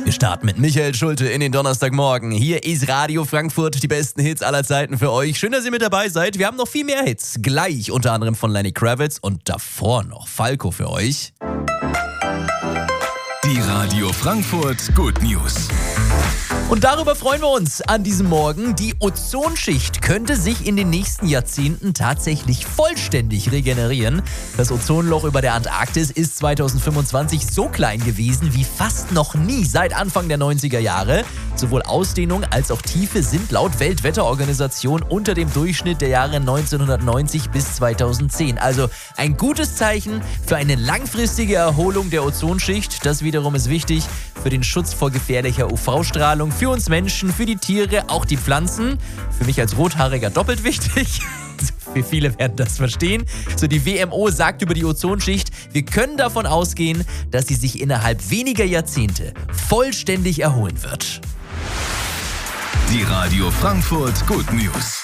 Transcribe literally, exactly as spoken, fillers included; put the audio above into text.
Wir starten mit Michael Schulte in den Donnerstagmorgen. Hier ist Radio Frankfurt, die besten Hits aller Zeiten für euch. Schön, dass ihr mit dabei seid. Wir haben noch viel mehr Hits. Gleich unter anderem von Lenny Kravitz und davor noch Falco für euch. Die Radio Frankfurt Good News. Und darüber freuen wir uns an diesem Morgen. Die Ozonschicht könnte sich in den nächsten Jahrzehnten tatsächlich vollständig regenerieren. Das Ozonloch über der Antarktis ist zweitausendfünfundzwanzig so klein gewesen wie fast noch nie seit Anfang der neunziger Jahre. Sowohl Ausdehnung als auch Tiefe sind laut Weltwetterorganisation unter dem Durchschnitt der Jahre neunzehnhundertneunzig bis zweitausendzehn. Also ein gutes Zeichen für eine langfristige Erholung der Ozonschicht. Das wiederum ist wichtig für den Schutz vor gefährlicher U V-Strahlung, für uns Menschen, für die Tiere, auch die Pflanzen. Für mich als Rothaariger doppelt wichtig. Für viele werden das verstehen. So, die W M O sagt über die Ozonschicht, wir können davon ausgehen, dass sie sich innerhalb weniger Jahrzehnte vollständig erholen wird. Die Radio Frankfurt Good News.